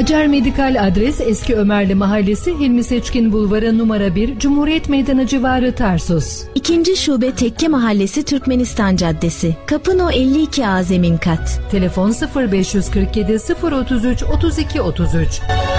Acar Medikal adres Eski Ömerli Mahallesi, Hilmi Seçkin Bulvarı numara 1, Cumhuriyet Meydanı civarı, Tarsus. 2. Şube Tekke Mahallesi, Türkmenistan Caddesi, Kapı No 52A, zemin kat. Telefon 0547 033 32 33.